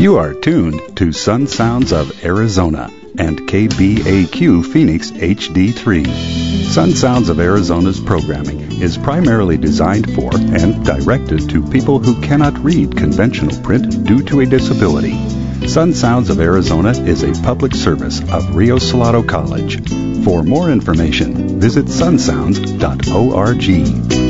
You are tuned to Sun Sounds of Arizona and KBAQ Phoenix HD3. Sun Sounds of Arizona's programming is primarily designed for and directed to people who cannot read conventional print due to a disability. Sun Sounds of Arizona is a public service of Rio Salado College. For more information, visit sunsounds.org.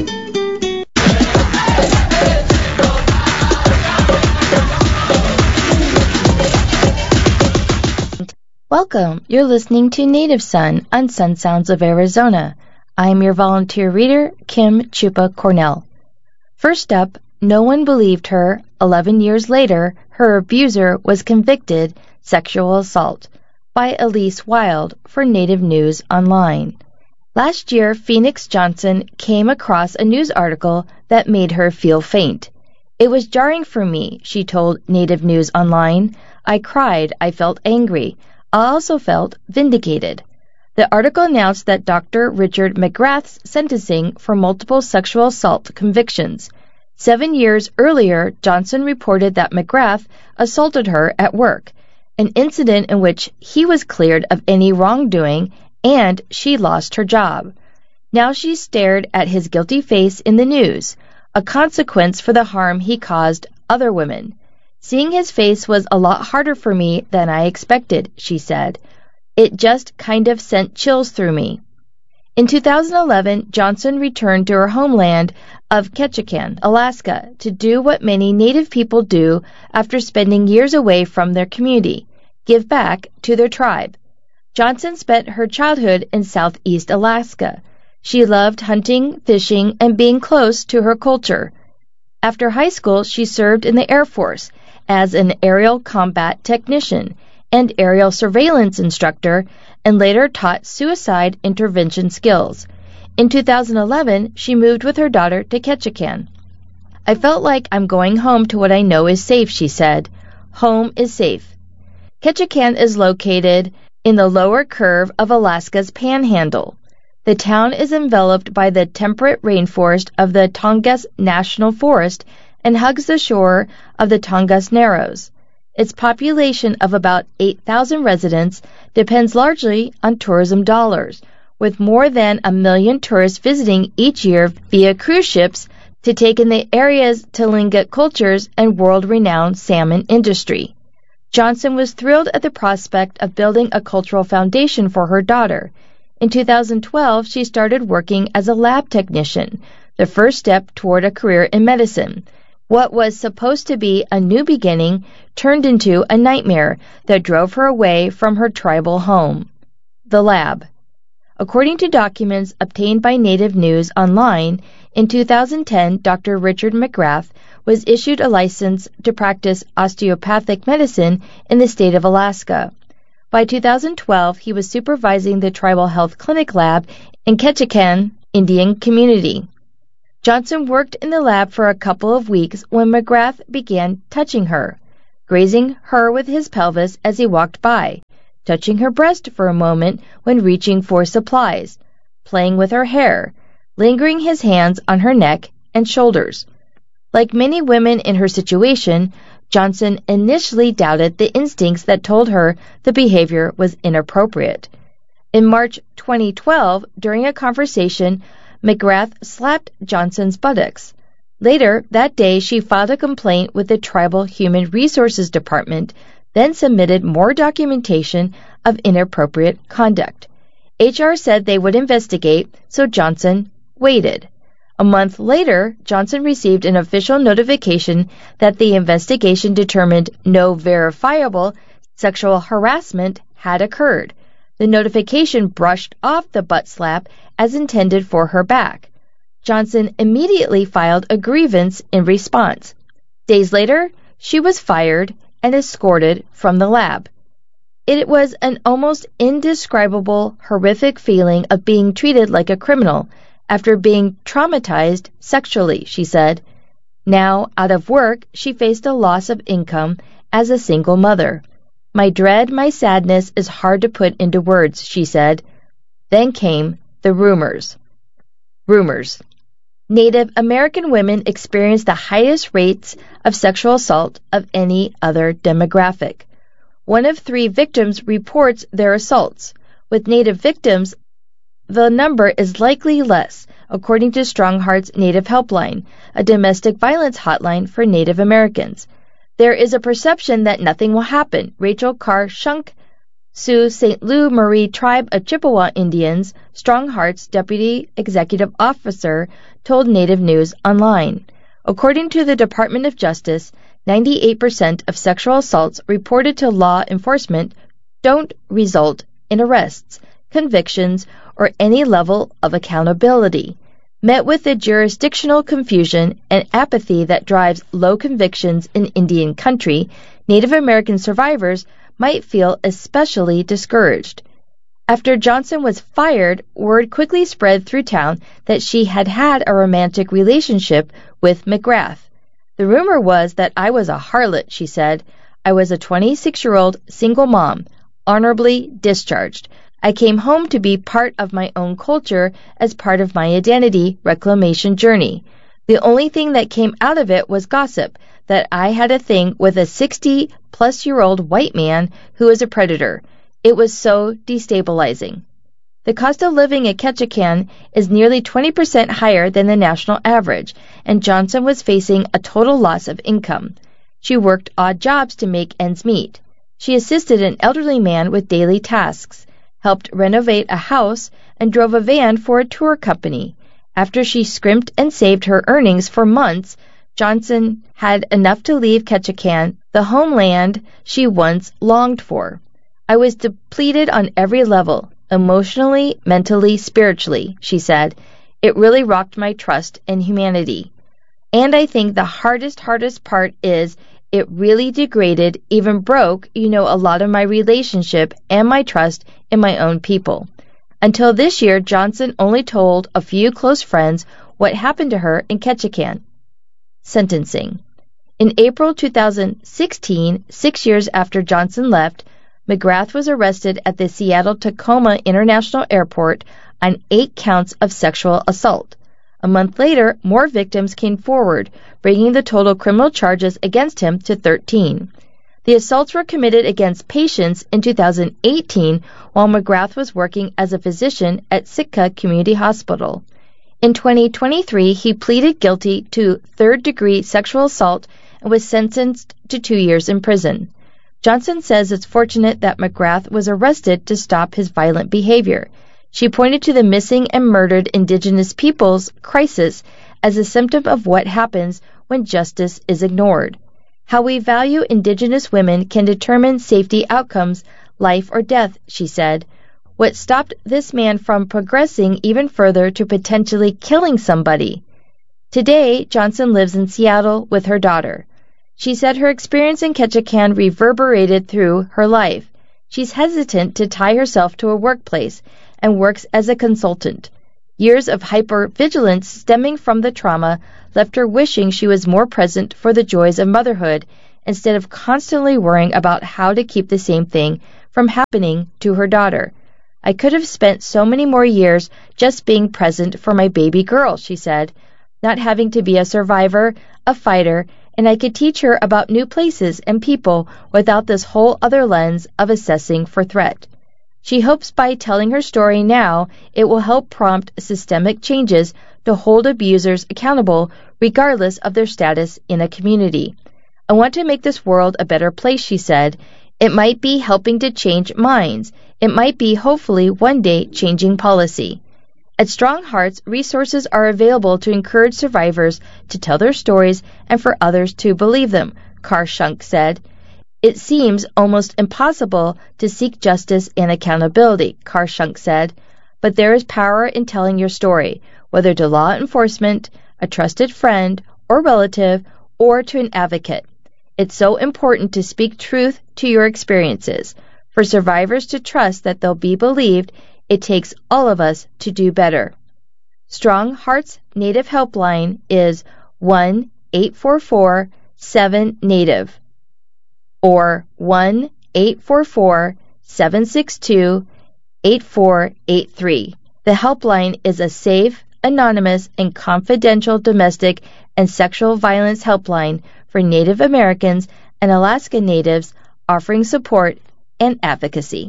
Welcome. You're listening to Native Son on Sun Sounds of Arizona. I'm your volunteer reader, Kim Chupa Cornell. First up, no one believed her. 11 years later, her abuser was convicted sexual assault by Elise Wild for Native News Online. Last year, Phoenix Johnson came across a news article that made her feel faint. It was jarring for me, she told Native News Online. I cried. I felt angry. I also felt vindicated. The article announced that Dr. Richard McGrath's sentencing for multiple sexual assault convictions. 7 years earlier, Johnson reported that McGrath assaulted her at work, an incident in which he was cleared of any wrongdoing and she lost her job. Now she stared at his guilty face in the news, a consequence for the harm he caused other women. Seeing his face was a lot harder for me than I expected, she said. It just kind of sent chills through me. In 2011, Johnson returned to her homeland of Ketchikan, Alaska, to do what many Native people do after spending years away from their community, give back to their tribe. Johnson spent her childhood in southeast Alaska. She loved hunting, fishing, and being close to her culture. After high school, she served in the Air Force as an aerial combat technician and aerial surveillance instructor, and later taught suicide intervention skills. In 2011, she moved with her daughter to Ketchikan. I felt like I'm going home to what I know is safe, she said. Home is safe. Ketchikan is located in the lower curve of Alaska's Panhandle. The town is enveloped by the temperate rainforest of the Tongass National Forest and hugs the shore of the Tongass Narrows. Its population of about 8,000 residents depends largely on tourism dollars, with more than 1 million tourists visiting each year via cruise ships to take in the area's Tlingit cultures and world-renowned salmon industry. Johnson was thrilled at the prospect of building a cultural foundation for her daughter. In 2012, she started working as a lab technician, the first step toward a career in medicine. What was supposed to be a new beginning turned into a nightmare that drove her away from her tribal home. The lab. According to documents obtained by Native News Online, in 2010, Dr. Richard McGrath was issued a license to practice osteopathic medicine in the state of Alaska. By 2012, he was supervising the Tribal Health Clinic lab in Ketchikan Indian community. Johnson worked in the lab for a couple of weeks when McGrath began touching her, grazing her with his pelvis as he walked by, touching her breast for a moment when reaching for supplies, playing with her hair, lingering his hands on her neck and shoulders. Like many women in her situation, Johnson initially doubted the instincts that told her the behavior was inappropriate. In March 2012, during a conversation, McGrath slapped Johnson's buttocks. Later that day, she filed a complaint with the Tribal Human Resources Department, then submitted more documentation of inappropriate conduct. HR said they would investigate, so Johnson waited. A month later, Johnson received an official notification that the investigation determined no verifiable sexual harassment had occurred. The notification brushed off the butt slap as intended for her back. Johnson immediately filed a grievance in response. Days later, she was fired and escorted from the lab. It was an almost indescribable, horrific feeling of being treated like a criminal after being traumatized sexually, she said. Now, out of work, she faced a loss of income as a single mother. My dread, my sadness is hard to put into words, she said. Then came the rumors. Rumors. Native American women experience the highest rates of sexual assault of any other demographic. 1 of 3 victims reports their assaults. With Native victims, the number is likely less, according to Strong Hearts Native Helpline, a domestic violence hotline for Native Americans. There is a perception that nothing will happen, Rachel Carr Shunk, Sioux St. Louis Marie Tribe of Chippewa Indians, Strong Hearts Deputy Executive Officer, told Native News Online. According to the Department of Justice, 98% of sexual assaults reported to law enforcement don't result in arrests, convictions, or any level of accountability. Met with the jurisdictional confusion and apathy that drives low convictions in Indian country, Native American survivors might feel especially discouraged. After Johnson was fired, word quickly spread through town that she had had a romantic relationship with McGrath. The rumor was that I was a harlot, she said. I was a 26-year-old single mom, honorably discharged. I came home to be part of my own culture as part of my identity reclamation journey. The only thing that came out of it was gossip, that I had a thing with a 60-plus-year-old white man who was a predator. It was so destabilizing. The cost of living in Ketchikan is nearly 20% higher than the national average, and Johnson was facing a total loss of income. She worked odd jobs to make ends meet. She assisted an elderly man with daily tasks, helped renovate a house, and drove a van for a tour company. After she scrimped and saved her earnings for months, Johnson had enough to leave Ketchikan, the homeland she once longed for. I was depleted on every level, emotionally, mentally, spiritually, she said. It really rocked my trust in humanity. And I think the hardest part is it really degraded, even broke, a lot of my relationship and my trust in my own people. Until this year, Johnson only told a few close friends what happened to her in Ketchikan. Sentencing. In April 2016, 6 years after Johnson left, McGrath was arrested at the Seattle-Tacoma International Airport on 8 counts of sexual assault. A month later, more victims came forward, bringing the total criminal charges against him to 13. The assaults were committed against patients in 2018 while McGrath was working as a physician at Sitka Community Hospital. In 2023, he pleaded guilty to third-degree sexual assault and was sentenced to 2 years in prison. Johnson says it's fortunate that McGrath was arrested to stop his violent behavior. She pointed to the missing and murdered Indigenous peoples crisis as a symptom of what happens when justice is ignored. How we value Indigenous women can determine safety outcomes, life or death, she said. What stopped this man from progressing even further to potentially killing somebody? Today, Johnson lives in Seattle with her daughter. She said her experience in Ketchikan reverberated through her life. She's hesitant to tie herself to a workplace and works as a consultant. Years of hypervigilance stemming from the trauma left her wishing she was more present for the joys of motherhood instead of constantly worrying about how to keep the same thing from happening to her daughter. I could have spent so many more years just being present for my baby girl, she said, not having to be a survivor, a fighter, and I could teach her about new places and people without this whole other lens of assessing for threat. She hopes by telling her story now, it will help prompt systemic changes to hold abusers accountable regardless of their status in a community. I want to make this world a better place, she said. It might be helping to change minds. It might be, hopefully, one day changing policy. At Strong Hearts, resources are available to encourage survivors to tell their stories and for others to believe them, Carr Shunk said. It seems almost impossible to seek justice and accountability, Carr Shunk said, but there is power in telling your story, whether to law enforcement, a trusted friend or relative, or to an advocate. It's so important to speak truth to your experiences. For survivors to trust that they'll be believed, it takes all of us to do better. Strong Hearts Native Helpline is 1-844-7-NATIVE or 1-844-762-8483. The helpline is a safe, anonymous, and confidential domestic and sexual violence helpline for Native Americans and Alaska Natives, offering support and advocacy.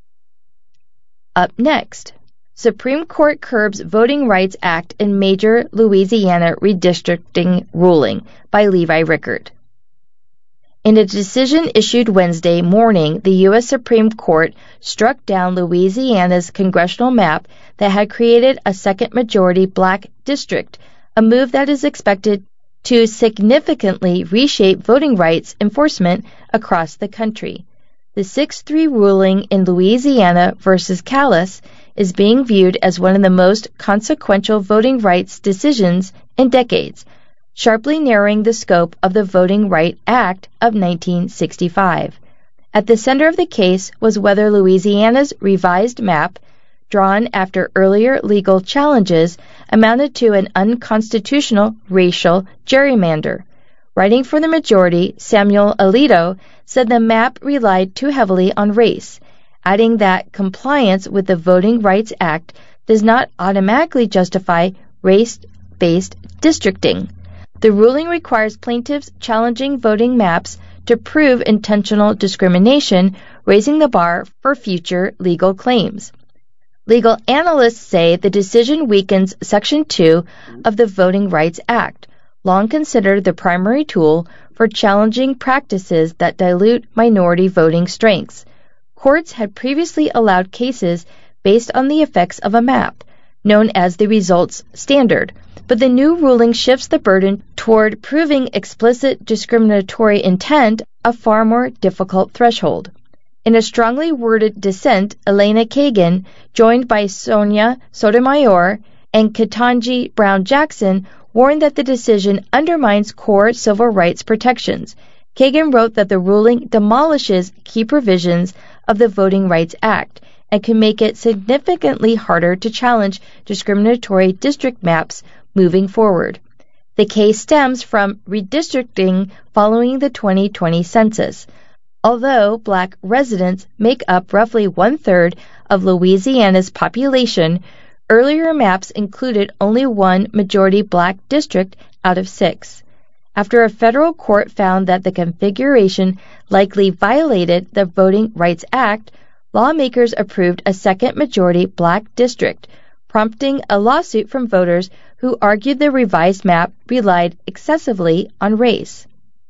Up next, Supreme Court curbs Voting Rights Act in major Louisiana redistricting ruling by Levi Rickert. In a decision issued Wednesday morning, the U.S. Supreme Court struck down Louisiana's congressional map that had created a second majority black district, a move that is expected to significantly reshape voting rights enforcement across the country. The 6-3 ruling in Louisiana versus Callis is being viewed as one of the most consequential voting rights decisions in decades, sharply narrowing the scope of the Voting Rights Act of 1965. At the center of the case was whether Louisiana's revised map, drawn after earlier legal challenges, amounted to an unconstitutional racial gerrymander. Writing for the majority, Samuel Alito said the map relied too heavily on race, adding that compliance with the Voting Rights Act does not automatically justify race-based districting. The ruling requires plaintiffs challenging voting maps to prove intentional discrimination, raising the bar for future legal claims. Legal analysts say the decision weakens Section 2 of the Voting Rights Act, long considered the primary tool for challenging practices that dilute minority voting strengths. Courts had previously allowed cases based on the effects of a map, known as the results standard, but the new ruling shifts the burden toward proving explicit discriminatory intent, a far more difficult threshold. In a strongly worded dissent, Elena Kagan, joined by Sonia Sotomayor and Ketanji Brown Jackson, warned that the decision undermines core civil rights protections. Kagan wrote that the ruling demolishes key provisions of the Voting Rights Act and can make it significantly harder to challenge discriminatory district maps moving forward. The case stems from redistricting following the 2020 census. Although black residents make up roughly 1/3 of Louisiana's population, earlier maps included only one majority black district out of 6. After a federal court found that the configuration likely violated the Voting Rights Act, lawmakers approved a second majority black district, prompting a lawsuit from voters who argued the revised map relied excessively on race.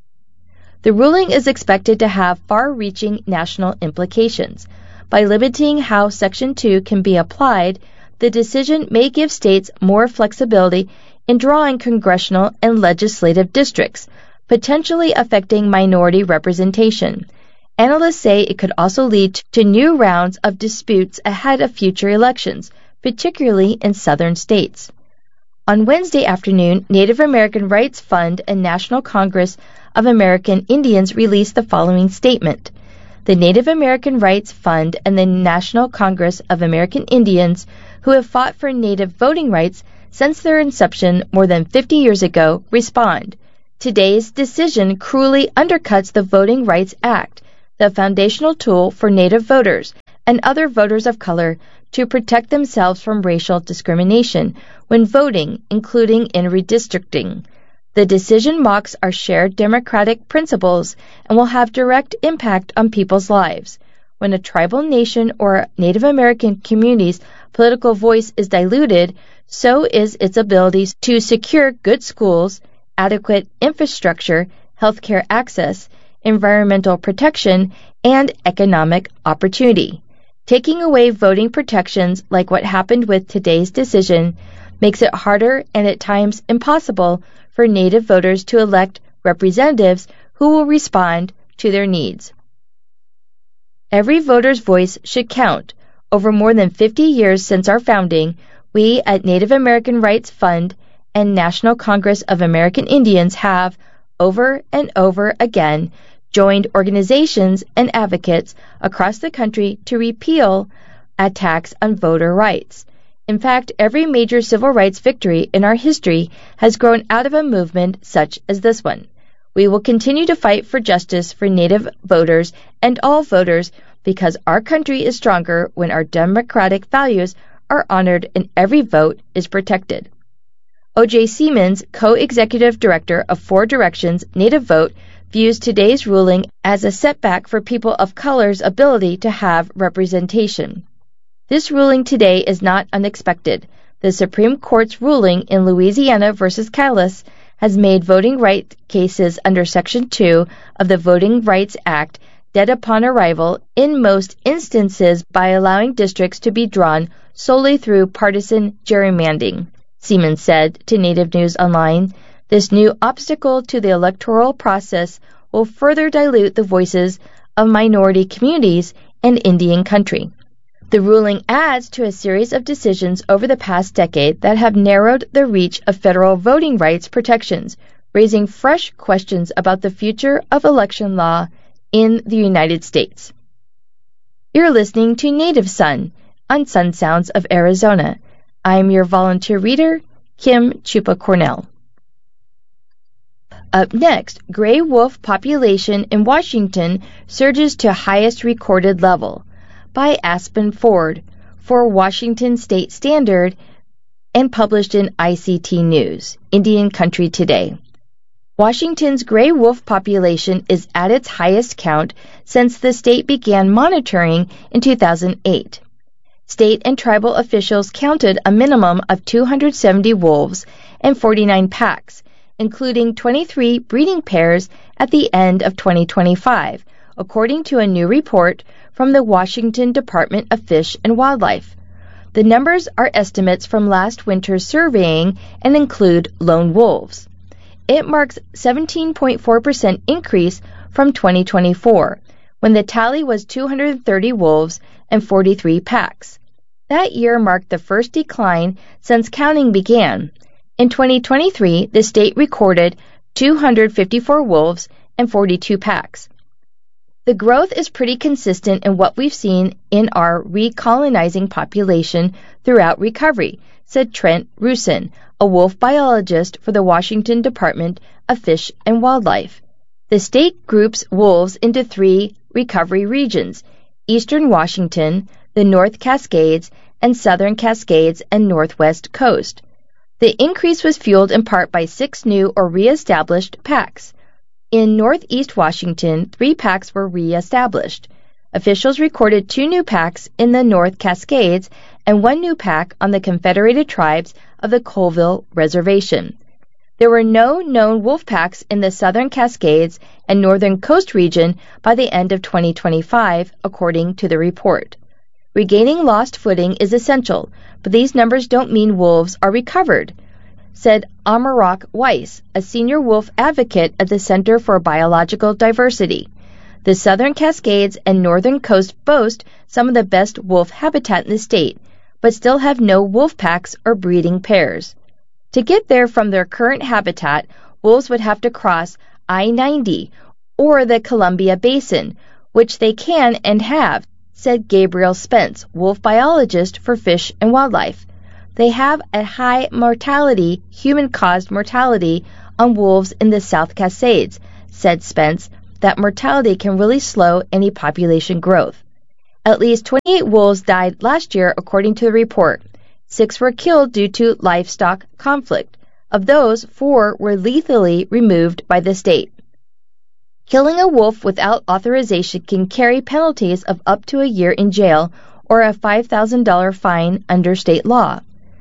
The ruling is expected to have far-reaching national implications. By limiting how Section 2 can be applied, the decision may give states more flexibility in drawing congressional and legislative districts, potentially affecting minority representation. Analysts say it could also lead to new rounds of disputes ahead of future elections, particularly in southern states. On Wednesday afternoon, Native American Rights Fund and National Congress of American Indians released the following statement. The Native American Rights Fund and the National Congress of American Indians, who have fought for Native voting rights since their inception more than 50 years ago, respond. Today's decision cruelly undercuts the Voting Rights Act, the foundational tool for Native voters and other voters of color to protect themselves from racial discrimination when voting, including in redistricting. The decision mocks our shared democratic principles and will have direct impact on people's lives. When a tribal nation or Native American community's political voice is diluted, so is its abilities to secure good schools, adequate infrastructure, healthcare access, environmental protection, and economic opportunity. Taking away voting protections like what happened with today's decision makes it harder and at times impossible for Native voters to elect representatives who will respond to their needs. Every voter's voice should count. Over more than 50 years since our founding, we at Native American Rights Fund and National Congress of American Indians have, over and over again, joined organizations and advocates across the country to repeal attacks on voter rights. In fact, every major civil rights victory in our history has grown out of a movement such as this one. We will continue to fight for justice for Native voters and all voters because our country is stronger when our democratic values are honored and every vote is protected. O.J. Siemens, co-executive director of 4 Directions Native Vote, views today's ruling as a setback for people of color's ability to have representation. This ruling today is not unexpected. The Supreme Court's ruling in Louisiana versus Callis has made voting rights cases under Section 2 of the Voting Rights Act dead upon arrival in most instances by allowing districts to be drawn solely through partisan gerrymandering, Siemens said to Native News Online. This new obstacle to the electoral process will further dilute the voices of minority communities and Indian country. The ruling adds to a series of decisions over the past decade that have narrowed the reach of federal voting rights protections, raising fresh questions about the future of election law in the United States. You're listening to Native Son on Sun Sounds of Arizona. I'm your volunteer reader, Kim Chupa Cornell. Up next, gray wolf population in Washington surges to highest recorded level, by Aspen Ford for Washington State Standard and published in ICT News, Indian Country Today. Washington's gray wolf population is at its highest count since the state began monitoring in 2008. State and tribal officials counted a minimum of 270 wolves and 49 packs, including 23 breeding pairs at the end of 2025, according to a new report from the Washington Department of Fish and Wildlife. The numbers are estimates from last winter's surveying and include lone wolves. It marks 17.4% increase from 2024, when the tally was 230 wolves and 43 packs. That year marked the first decline since counting began. In 2023, the state recorded 254 wolves and 42 packs. The growth is pretty consistent in what we've seen in our recolonizing population throughout recovery, said Trent Rusin, a wolf biologist for the Washington Department of Fish and Wildlife. The state groups wolves into 3 recovery regions: Eastern Washington, the North Cascades, and Southern Cascades and Northwest Coast. The increase was fueled in part by 6 new or reestablished packs. In Northeast Washington, 3 packs were reestablished. Officials recorded 2 new packs in the North Cascades and 1 new pack on the Confederated Tribes of the Colville Reservation. There were no known wolf packs in the Southern Cascades and Northern Coast region by the end of 2025, according to the report. Regaining lost footing is essential, but these numbers don't mean wolves are recovered, said Amarok Weiss, a senior wolf advocate at the Center for Biological Diversity. The Southern Cascades and Northern Coast boast some of the best wolf habitat in the state, but still have no wolf packs or breeding pairs. To get there from their current habitat, wolves would have to cross I-90 or the Columbia Basin, which they can and have, said Gabriel Spence, wolf biologist for Fish and Wildlife. They have a high mortality, human-caused mortality, on wolves in the South Cascades, said Spence. That mortality can really slow any population growth. At least 28 wolves died last year, according to the report. 6 were killed due to livestock conflict. Of those, 4 were lethally removed by the state. Killing a wolf without authorization can carry penalties of up to a year in jail or a $5,000 fine under state law.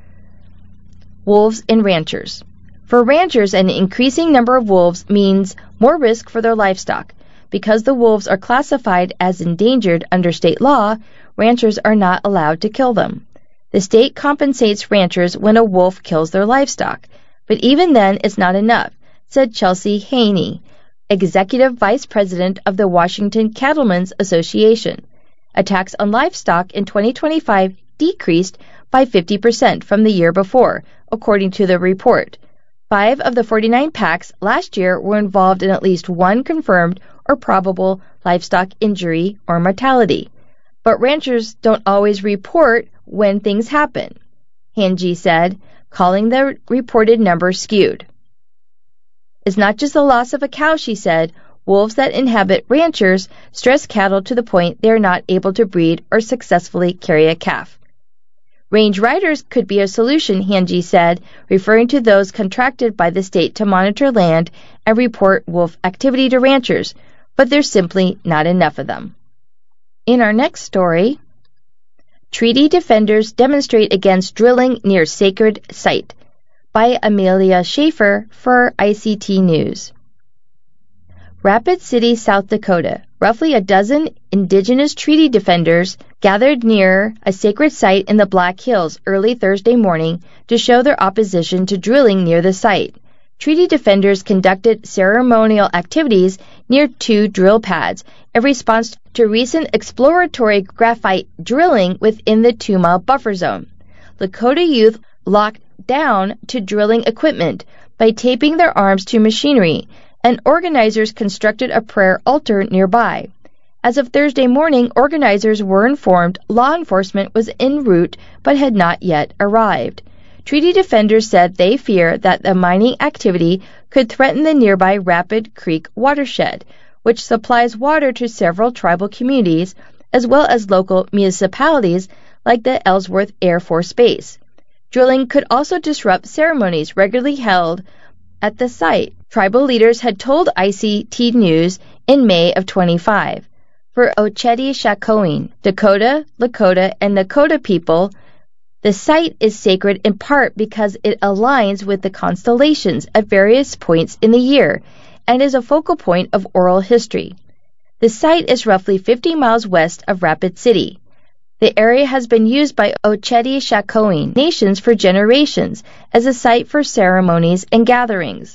Wolves and ranchers. For ranchers, an increasing number of wolves means more risk for their livestock. Because the wolves are classified as endangered under state law, ranchers are not allowed to kill them. The state compensates ranchers when a wolf kills their livestock, but even then it's not enough, said Chelsea Haney, Executive Vice President of the Washington Cattlemen's Association. Attacks on livestock in 2025 decreased by 50% from the year before, according to the report. 5 of the 49 packs last year were involved in at least one confirmed or probable livestock injury or mortality. But ranchers don't always report when things happen, Hanji said, calling the reported number skewed. It's not just the loss of a cow, she said. Wolves that inhabit ranchers stress cattle to the point they are not able to breed or successfully carry a calf. Range riders could be a solution, Hanji said, referring to those contracted by the state to monitor land and report wolf activity to ranchers, but there's simply not enough of them. In our next story, treaty defenders demonstrate against drilling near sacred site, by Amelia Schaefer for ICT News. Rapid City, South Dakota. Roughly a dozen indigenous treaty defenders gathered near a sacred site in the Black Hills early Thursday morning to show their opposition to drilling near the site. Treaty defenders conducted ceremonial activities near 2 drill pads in response to recent exploratory graphite drilling within the 2-mile buffer zone. Lakota youth locked down to drilling equipment by taping their arms to machinery, and organizers constructed a prayer altar nearby. As of Thursday morning, organizers were informed law enforcement was en route but had not yet arrived. Treaty defenders said they fear that the mining activity could threaten the nearby Rapid Creek watershed, which supplies water to several tribal communities as well as local municipalities like the Ellsworth Air Force Base. Drilling could also disrupt ceremonies regularly held at the site, tribal leaders had told ICT News in May of 25. For Oceti-Sakowin, Dakota, Lakota, and Nakota people, the site is sacred in part because it aligns with the constellations at various points in the year and is a focal point of oral history. The site is roughly 50 miles west of Rapid City. The area has been used by Oceti-Sakowin nations for generations as a site for ceremonies and gatherings.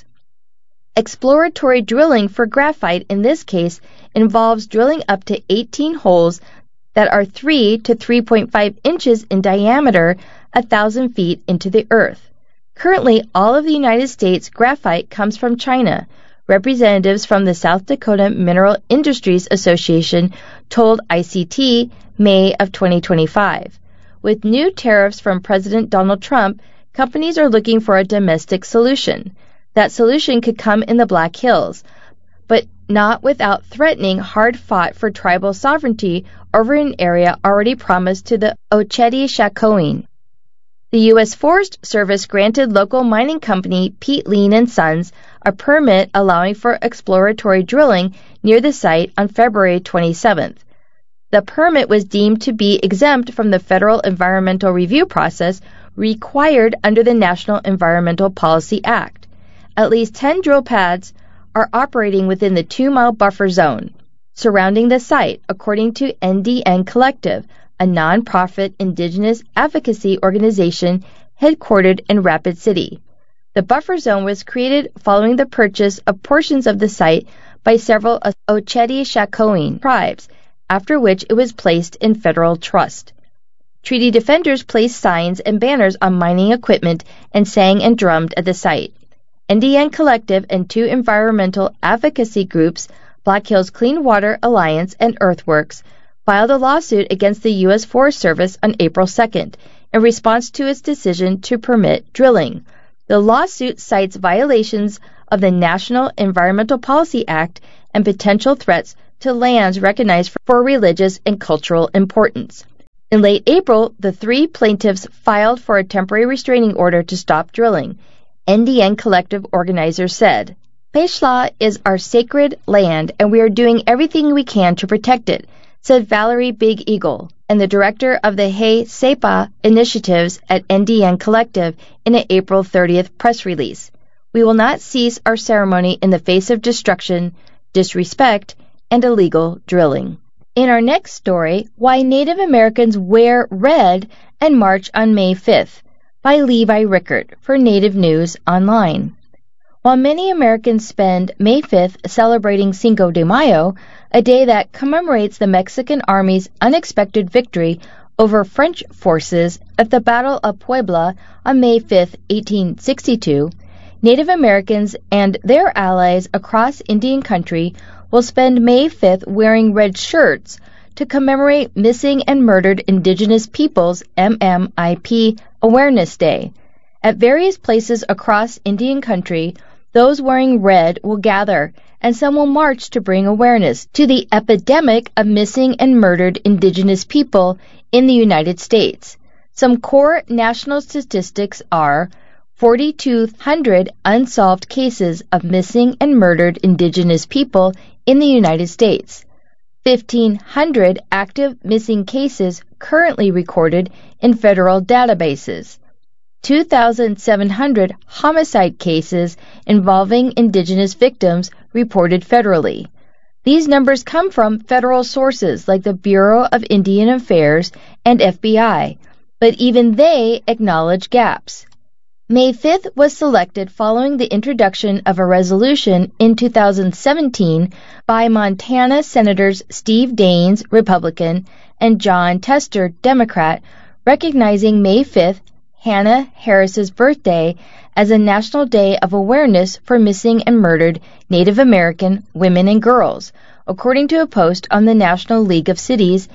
Exploratory drilling for graphite in this case involves drilling up to 18 holes that are 3 to 3.5 inches in diameter, 1,000 feet into the earth. Currently, all of the United States graphite comes from China. Representatives from the South Dakota Mineral Industries Association told ICT May of 2025. With new tariffs from President Donald Trump, companies are looking for a domestic solution. That solution could come in the Black Hills, but not without threatening hard-fought for tribal sovereignty over an area already promised to the Oceti-Sakowin. The U.S. Forest Service granted local mining company Pete Lean & Sons a permit allowing for exploratory drilling near the site on February 27th. The permit was deemed to be exempt from the federal environmental review process required under the National Environmental Policy Act. At least 10 drill pads are operating within the 2-mile buffer zone surrounding the site, according to NDN Collective, a nonprofit indigenous advocacy organization headquartered in Rapid City. The buffer zone was created following the purchase of portions of the site by several Oceti-Sakowin tribes, after which it was placed in federal trust. Treaty defenders placed signs and banners on mining equipment and sang and drummed at the site. NDN Collective and 2 environmental advocacy groups, Black Hills Clean Water Alliance and Earthworks, filed a lawsuit against the U.S. Forest Service on April 2nd in response to its decision to permit drilling. The lawsuit cites violations of the National Environmental Policy Act and potential threats to lands recognized for religious and cultural importance. In late April, the 3 plaintiffs filed for a temporary restraining order to stop drilling. NDN Collective organizers said, "Peshla is our sacred land and we are doing everything we can to protect it," said Valerie Big Eagle, and the director of the Hey Sepa initiatives at NDN Collective in an April 30th press release. "We will not cease our ceremony in the face of destruction, disrespect, and illegal drilling." In our next story, Why Native Americans Wear Red and March on May 5th, by Levi Rickert for Native News Online. While many Americans spend May 5th celebrating Cinco de Mayo, a day that commemorates the Mexican Army's unexpected victory over French forces at the Battle of Puebla on May 5, 1862, Native Americans and their allies across Indian country will spend May 5th wearing red shirts to commemorate Missing and Murdered Indigenous Peoples MMIP Awareness Day. At various places across Indian country, those wearing red will gather, and some will march to bring awareness to the epidemic of missing and murdered Indigenous people in the United States. Some core national statistics are 4,200 unsolved cases of missing and murdered Indigenous people in the United States, 1,500 active missing cases currently recorded in federal databases, 2,700 homicide cases involving Indigenous victims reported federally. These numbers come from federal sources like the Bureau of Indian Affairs and FBI, but even they acknowledge gaps. May 5th was selected following the introduction of a resolution in 2017 by Montana Senators Steve Daines, Republican, and Jon Tester, Democrat, recognizing May 5th, Hannah Harris's birthday, as a National Day of Awareness for Missing and Murdered Native American Women and Girls, according to a post on the National League of Cities,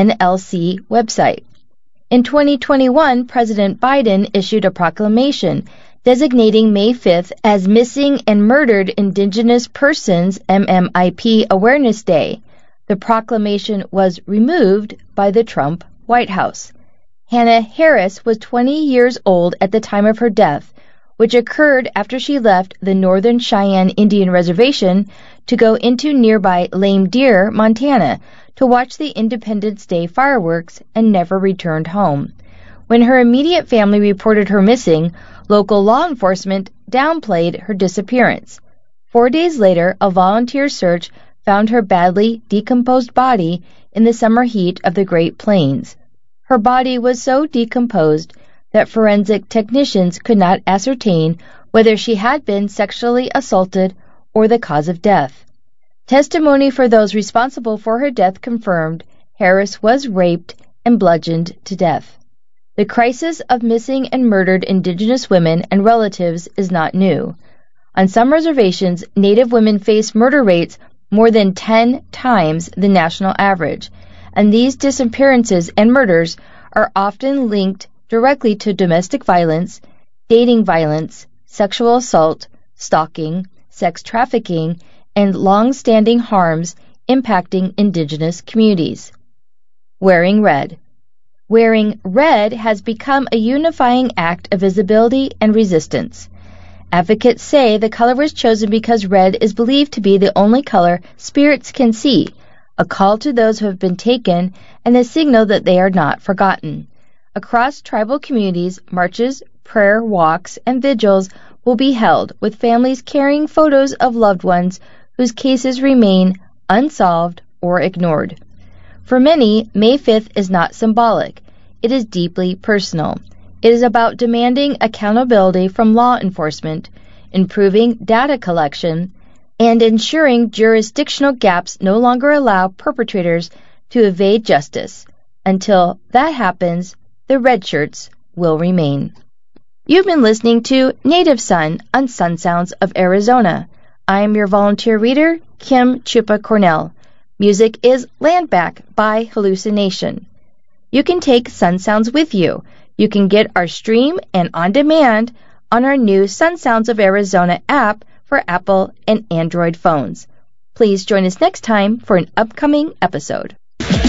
NLC website. In 2021, President Biden issued a proclamation designating May 5th as Missing and Murdered Indigenous Persons MMIP Awareness Day. The proclamation was removed by the Trump White House. Hannah Harris was 20 years old at the time of her death, which occurred after she left the Northern Cheyenne Indian Reservation to go into nearby Lame Deer, Montana, to watch the Independence Day fireworks and never returned home. When her immediate family reported her missing, local law enforcement downplayed her disappearance. 4 days later, a volunteer search found her badly decomposed body in the summer heat of the Great Plains. Her body was so decomposed that forensic technicians could not ascertain whether she had been sexually assaulted or the cause of death. Testimony for those responsible for her death confirmed Harris was raped and bludgeoned to death. The crisis of missing and murdered Indigenous women and relatives is not new. On some reservations, Native women face murder rates more than 10 times the national average, and these disappearances and murders are often linked directly to domestic violence, dating violence, sexual assault, stalking, sex trafficking, and long-standing harms impacting Indigenous communities. Wearing red. Wearing red has become a unifying act of visibility and resistance. Advocates say the color was chosen because red is believed to be the only color spirits can see, a call to those who have been taken, and a signal that they are not forgotten. Across tribal communities, marches, prayer walks, and vigils will be held, with families carrying photos of loved ones whose cases remain unsolved or ignored. For many, May 5th is not symbolic. It is deeply personal. It is about demanding accountability from law enforcement, improving data collection, and ensuring jurisdictional gaps no longer allow perpetrators to evade justice. Until that happens, the red shirts will remain. You've been listening to Native Son on Sun Sounds of Arizona. I am your volunteer reader, Kim Chupa Cornell. Music is Land Back by Hallucination. You can take Sun Sounds with you. You can get our stream and on demand on our new Sun Sounds of Arizona app for Apple and Android phones. Please join us next time for an upcoming episode.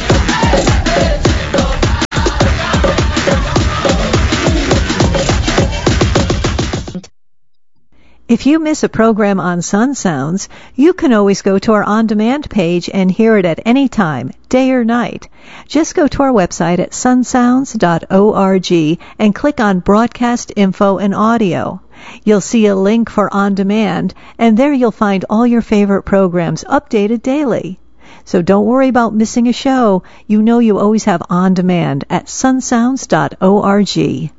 If you miss a program on Sun Sounds, you can always go to our on-demand page and hear it at any time, day or night. Just go to our website at sunsounds.org and click on Broadcast Info and Audio. You'll see a link for On Demand, and there you'll find all your favorite programs updated daily. So don't worry about missing a show. You know you always have On Demand at sunsounds.org.